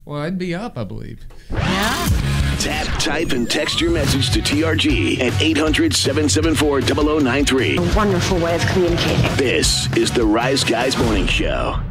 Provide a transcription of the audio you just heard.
Well, I'd be up, I believe. Yeah? Tap, type, and text your message to TRG at 800-774-0093. A wonderful way of communicating. This is the Rise Guys Morning Show.